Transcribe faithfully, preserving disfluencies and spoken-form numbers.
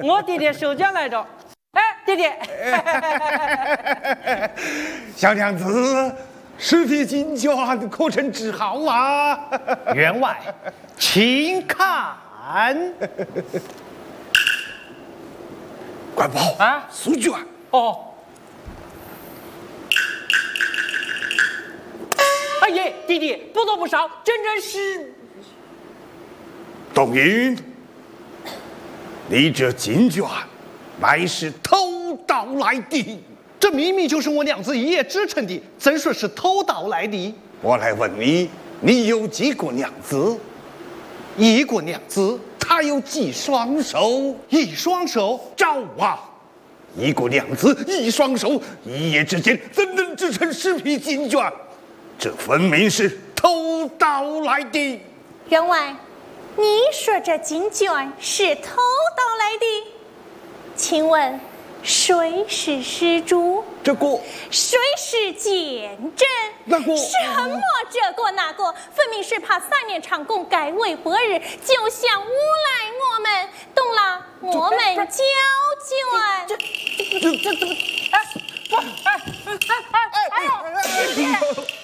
我弟弟收奖来着。哎，弟弟， 小娘子，十匹金卷可曾治好啊？ 员外，请看。 官宝啊， 书卷。 哦。哎耶，弟弟，不多不少，整整是。 董云，你这金卷。乃是偷盗来的， 这明明就是我娘子一夜织成的，怎说是偷盗来的？ 我来问你，你有几个娘子？ 一个娘子， 她有几双手？ 一双手。 照啊！一个娘子一双手，一夜之间怎能织成十匹金卷？这分明是偷盗来的。 员外，你说这金卷是偷盗来的？请问谁是施主？ 这个谁是见证？ 那个什么这个那个？分明是怕三年长工改为白日，就想诬赖我们。懂了，我们交卷。 这这这怎么？哎，不，哎哎哎哎呦！